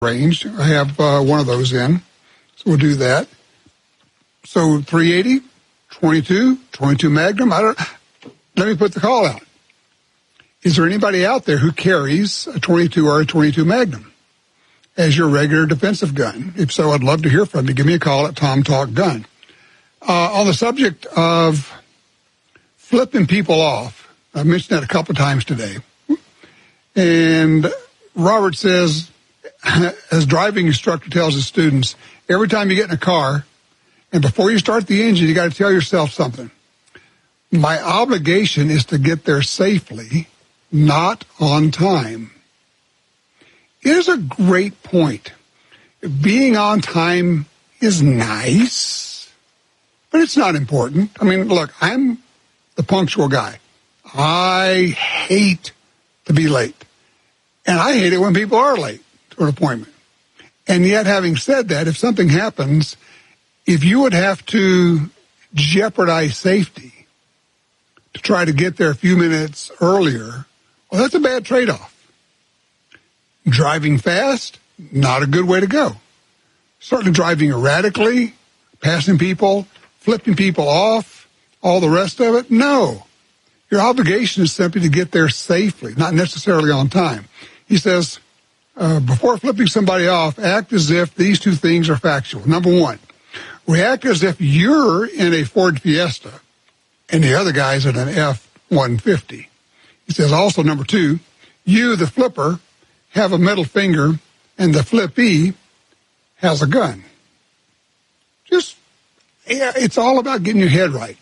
range. I have one of those in, so we'll do that. So 380, 22 Magnum. Let me put the call out. Is there anybody out there who carries a 22 or a 22 Magnum as your regular defensive gun? If so, I'd love to hear from you. Give me a call at Tom Talk Gun. On the subject of flipping people off, I mentioned that a couple of times today. And Robert says, as driving instructor tells his students, every time you get in a car, and before you start the engine, you got to tell yourself something. My obligation is to get there safely, not on time. It is a great point. Being on time is nice, but it's not important. I mean, look, I'm the punctual guy. I hate to be late. And I hate it when people are late to an appointment. And yet, having said that, if something happens, if you would have to jeopardize safety to try to get there a few minutes earlier, well, that's a bad trade-off. Driving fast, not a good way to go. Certainly driving erratically, passing people, flipping people off, all the rest of it, no. Your obligation is simply to get there safely, not necessarily on time. He says, before flipping somebody off, act as if these two things are factual. Number one, react as if you're in a Ford Fiesta and the other guy's in an F-150. He says also, number two, you, the flipper, have a middle finger and the flippee has a gun. It's all about getting your head right.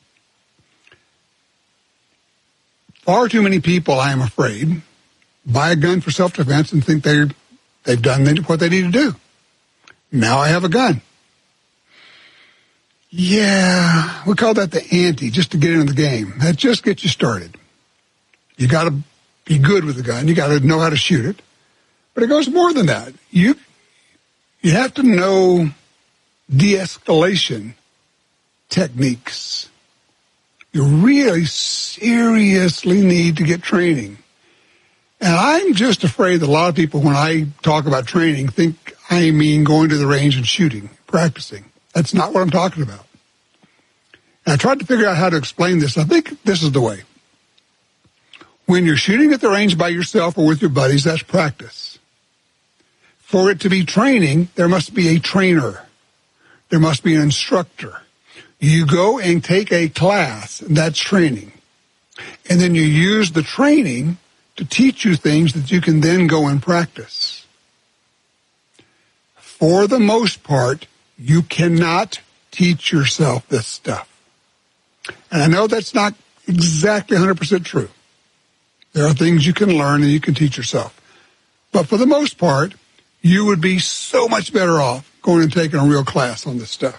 Far too many people, I am afraid, buy a gun for self-defense and think they've done what they need to do. Now I have a gun. Yeah, we call that the ante, just to get into the game. That just gets you started. You got to be good with the gun. You got to know how to shoot it. But it goes more than that. You have to know de-escalation techniques. You really seriously need to get training. And I'm just afraid that a lot of people, when I talk about training, think I mean going to the range and shooting, practicing. That's not what I'm talking about. And I tried to figure out how to explain this. I think this is the way. When you're shooting at the range by yourself or with your buddies, that's practice. For it to be training, there must be a trainer. There must be an instructor. You go and take a class, and that's training. And then you use the training to teach you things that you can then go and practice. For the most part, you cannot teach yourself this stuff. And I know that's not exactly 100% true. There are things you can learn and you can teach yourself. But for the most part, you would be so much better off going and taking a real class on this stuff.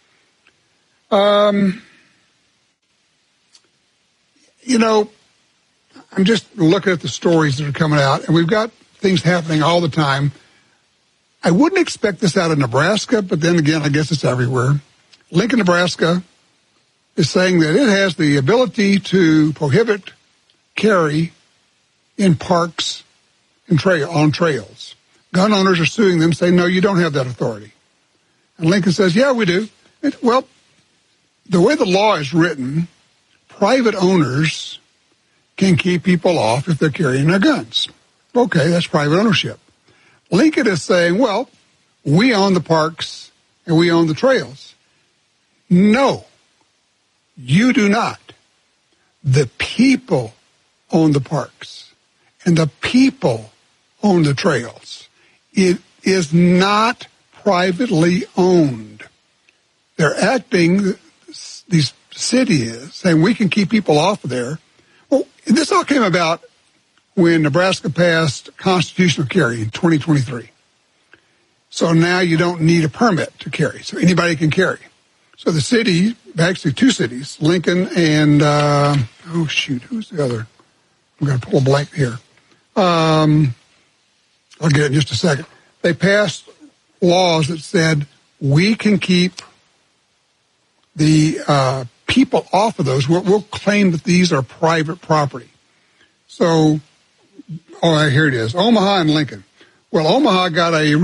I'm just looking at the stories that are coming out, and we've got things happening all the time. I wouldn't expect this out of Nebraska, but then again, I guess it's everywhere. Lincoln, Nebraska is saying that it has the ability to prohibit carry in parks and on trails. Gun owners are suing them, saying, no, you don't have that authority. And Lincoln says, yeah, we do. Well, the way the law is written, private owners can keep people off if they're carrying their guns. Okay, that's private ownership. Lincoln is saying, well, we own the parks and we own the trails. No, you do not. The people own the parks and the people own the trails. It is not privately owned. They're acting, these city is, saying we can keep people off of there. Well, this all came about when Nebraska passed constitutional carry in 2023. So now you don't need a permit to carry, so anybody can carry. So the city, actually two cities, Lincoln and, who's the other? I'm going to pull a blank here. I'll get it in just a second. They passed laws that said we can keep the people off of those. We'll claim that these are private property. So, here it is, Omaha and Lincoln. Well, Omaha got a